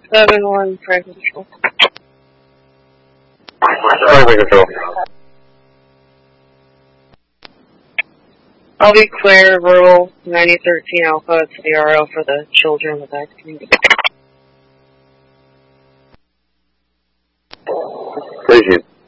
7-1, Private Control. Private Control. I'll be clear, verbal 9013 Alpha, it's the RO for the children in the vaccine. Thank you.